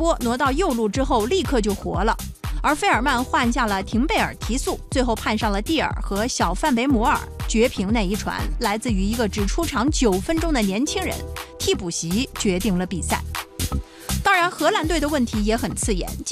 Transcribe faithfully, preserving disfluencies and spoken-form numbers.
多挪到右路之后立刻就活了。而费尔曼换下了廷贝尔提速，最后盼上了蒂尔和小范维摩尔，绝平那一传来自于一个只出场九分钟的年轻人，替补席决定了比赛。当然，荷兰队的问题也很刺眼。